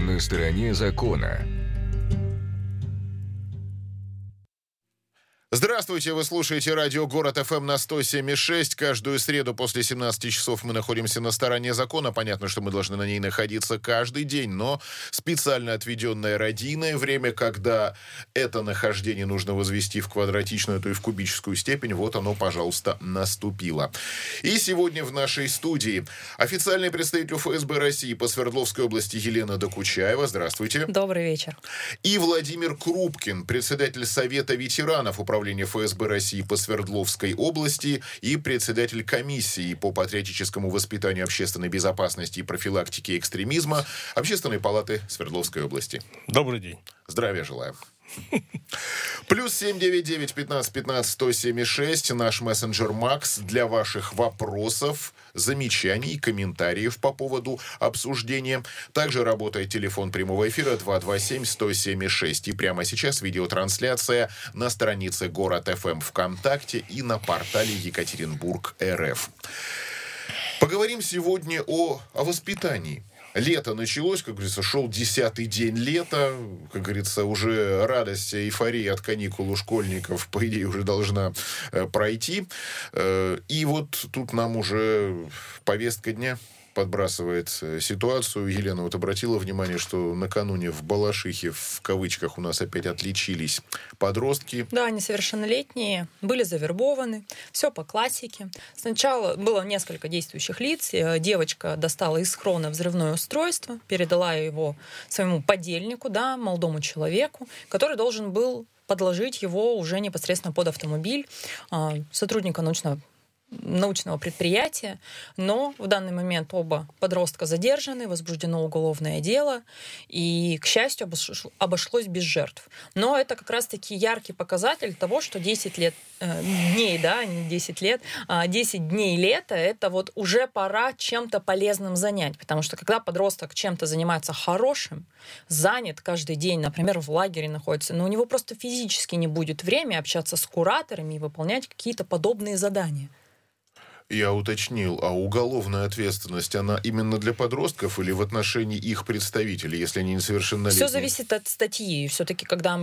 На стороне закона. Здравствуйте, вы слушаете радио «Город ФМ» на 107,6. Каждую среду после 17 часов мы находимся на стороне закона. Понятно, что мы должны на ней находиться каждый день, но специально отведенное радийное время, когда это нахождение нужно возвести в квадратичную, то и в кубическую степень, вот оно, пожалуйста, наступило. И сегодня в нашей студии официальный представитель ФСБ России по Свердловской области Елена Докучаева. Здравствуйте. Добрый вечер. И Владимир Крупкин, председатель Совета ветеранов Управления ФСБ России по Свердловской области и председатель комиссии по патриотическому воспитанию, общественной безопасности и профилактике экстремизма Общественной палаты Свердловской области. Добрый день. Здравия желаю. Плюс 799 15 15 107,6. Наш мессенджер Макс для ваших вопросов, замечаний и комментариев по поводу обсуждения. Также работает телефон прямого эфира 227 107,6. И прямо сейчас видеотрансляция на странице Город ФМ ВКонтакте и на портале Екатеринбург РФ. Поговорим сегодня о воспитании. Лето началось, как говорится, шел 10-й день лета. Как говорится, уже радость, эйфория от каникул у школьников, по идее, уже должна пройти. И вот тут нам уже повестка дня подбрасывает ситуацию. Елена вот обратила внимание, что накануне в Балашихе, в кавычках, у нас опять отличились подростки. Да, несовершеннолетние были завербованы. Все по классике. Сначала было несколько действующих лиц. Девочка достала из схрона взрывное устройство, передала его своему подельнику, да, молодому человеку, который должен был подложить его уже непосредственно под автомобиль сотрудника научного предприятия, но в данный момент оба подростка задержаны, возбуждено уголовное дело, и, к счастью, обошлось без жертв. Но это как раз-таки яркий показатель того, что 10 дней, да, не 10 лет, 10 дней лета — это вот уже пора чем-то полезным занять, потому что когда подросток чем-то занимается хорошим, занят каждый день, например, в лагере находится, но у него просто физически не будет времени общаться с кураторами и выполнять какие-то подобные задания. Я уточнил, а уголовная ответственность, она именно для подростков или в отношении их представителей, если они несовершеннолетние? Все зависит от статьи. Все-таки, когда